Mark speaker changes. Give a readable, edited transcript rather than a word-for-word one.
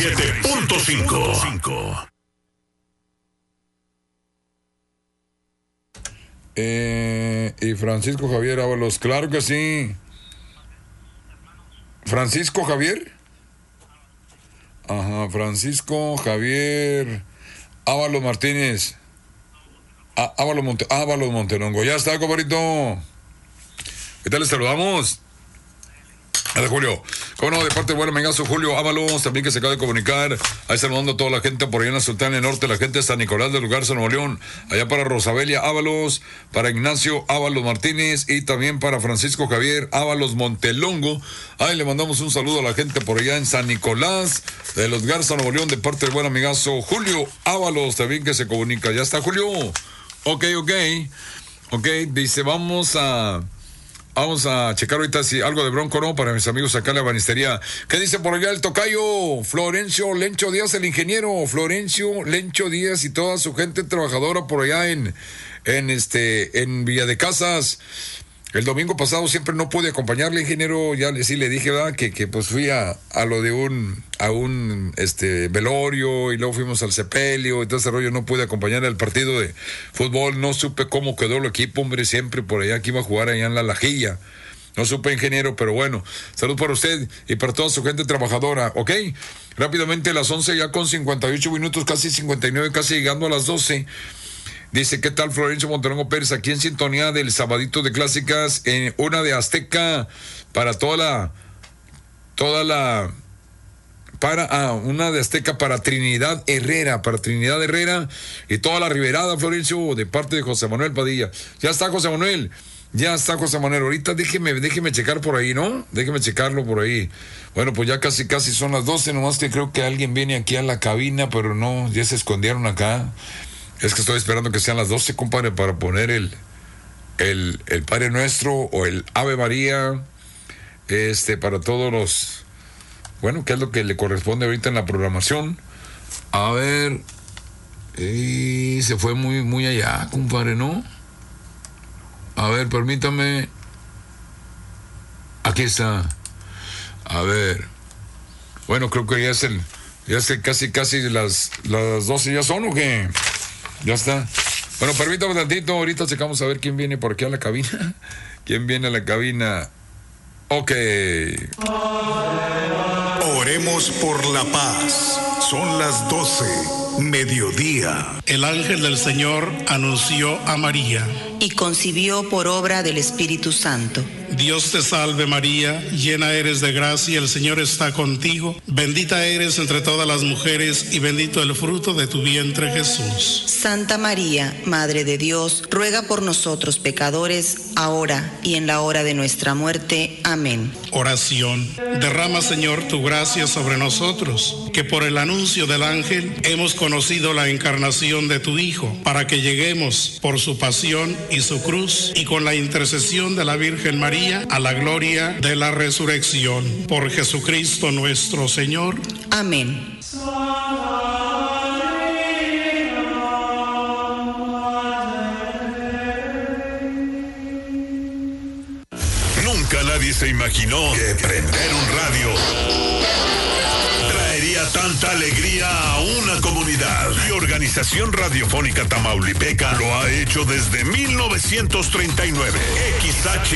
Speaker 1: 97.5.
Speaker 2: Y Francisco Javier Ábalos, claro que sí. Francisco Javier. Ajá, Francisco Javier Ábalos Martínez. Ábalos Montelongo. Ya está, compadrito. ¿Qué tal? Les saludamos. De Julio, cómo no, de parte de buen amigazo Julio Ábalos, también que se acaba de comunicar. Ahí saludando a toda la gente por allá en la Sultana del Norte, la gente de San Nicolás del Garza, Nuevo León. Allá para Rosabelia Ábalos, para Ignacio Ábalos Martínez y también para Francisco Javier Ábalos Montelongo. Ahí le mandamos un saludo a la gente por allá en San Nicolás de los Garza, Nuevo León, de parte del buen amigazo Julio Ábalos, también que se comunica. Ya está, Julio. Ok, dice, vamos a checar ahorita si algo de Bronco, ¿no? Para mis amigos acá en la banistería. ¿Qué dice por allá el tocayo? Florencio Lencho Díaz, el ingeniero. Florencio Lencho Díaz y toda su gente trabajadora por allá en Villa de Casas. El domingo pasado siempre no pude acompañarle, ingeniero. Ya sí le dije, ¿verdad? Que pues fui a lo de un velorio y luego fuimos al sepelio y todo ese rollo. No pude acompañar al partido de fútbol. No supe cómo quedó el equipo, hombre, siempre por allá que iba a jugar allá en La Lajilla. No supe, ingeniero, pero bueno, salud para usted y para toda su gente trabajadora, ¿ok? Rápidamente, las 11 ya con 58 minutos, casi 59, casi llegando a las 12. Dice, ¿qué tal, Florencio Montelongo Pérez? Aquí en sintonía del Sabadito de Clásicas, en una de Azteca, para una de Azteca para Trinidad Herrera y toda la Riberada, Florencio, de parte de José Manuel Padilla. Ya está José Manuel. Ahorita déjeme checar por ahí, ¿no? Déjeme checarlo por ahí. Bueno, pues ya casi son las 12, nomás que creo que alguien viene aquí a la cabina, pero no, ya se escondieron acá. Es que estoy esperando que sean las 12, compadre, para poner el Padre Nuestro o el Ave María, para todos los, bueno, que es lo que le corresponde ahorita en la programación. A ver, se fue muy allá, compadre, ¿no? A ver, permítame. Aquí está. A ver. Bueno, creo que ya es casi las 12 ya son, ¿o qué? Ya está. Bueno, permítame tantito, ahorita checamos a ver quién viene por aquí a la cabina. ¿Quién viene a la cabina? Ok.
Speaker 1: Oremos por la paz. Son las 12, mediodía.
Speaker 3: El ángel del Señor anunció a María.
Speaker 4: Y concibió por obra del Espíritu Santo.
Speaker 3: Dios te salve María, llena eres de gracia, el Señor está contigo. Bendita eres entre todas las mujeres y bendito el fruto de tu vientre Jesús.
Speaker 4: Santa María, Madre de Dios, ruega por nosotros pecadores, ahora y en la hora de nuestra muerte. Amén.
Speaker 3: Oración. Derrama, Señor, tu gracia sobre nosotros, que por el anuncio del ángel hemos conocido la encarnación de tu Hijo, para que lleguemos por su pasión y su cruz, y con la intercesión de la Virgen María, a la gloria de la resurrección. Por Jesucristo nuestro Señor.
Speaker 4: Amén.
Speaker 1: Nunca nadie se imaginó que prender un radio traería tanta alegría a una comunidad. Y Organización Radiofónica Tamaulipeca lo ha hecho desde 1939. XH